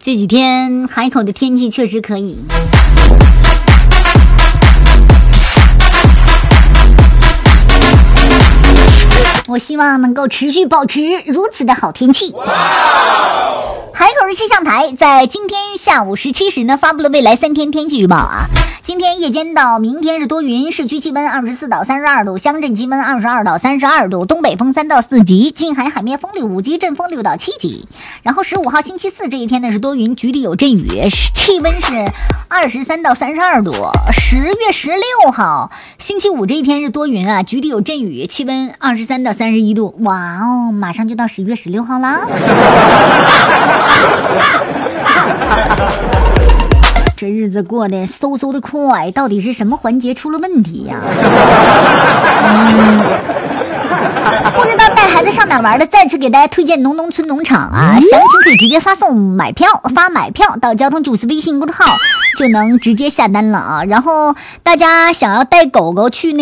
这几天海口的天气确实可以。我希望能够持续保持如此的好天气。海口市气象台在今天下午17时呢发布了未来3天天气预报啊。今天夜间到明天是多云，市区气温24到32度，乡镇气温22到32度，东北风3到4级，近海海面风力5级，阵风6到7级。然后15号星期四这一天呢是多云，局里有阵雨，气温是23到32度。10月16号星期五这一天是多云啊，局里有阵雨，气温23到31度。哇哦，马上就到10月16号啦。这日子过得嗖嗖的快，到底是什么环节出了问题呀？不知道带孩子上哪玩的，再次给大家推荐农村农场啊，详情可以直接发买票到交通90微信公众号就能直接下单了啊。然后大家想要带狗狗去